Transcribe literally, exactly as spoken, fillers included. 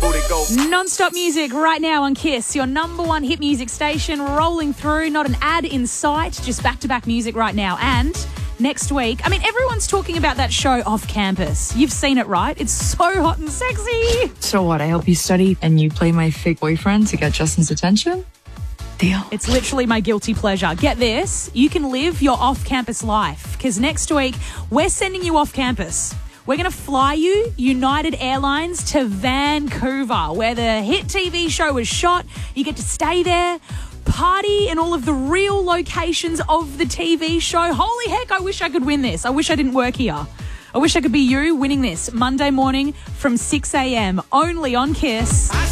booty go. Non-stop music right now on Kiss, your number one hit music station, rolling through, not an ad in sight, just back-to-back music right now. And next week, I mean, everyone's talking about that show Off Campus. You've seen it, right? It's so hot and sexy. So what, I help you study and you play my fake boyfriend to get Justin's attention? Deal. It's literally my guilty pleasure. Get this, you can live your off-campus life because next week we're sending you off campus. We're going to fly you, United Airlines, to Vancouver, where the hit T V show was shot. You get to stay there, party in all of the real locations of the T V show. Holy heck, I wish I could win this. I wish I didn't work here. I wish I could be you winning this Monday morning from six a.m. only on Kiss.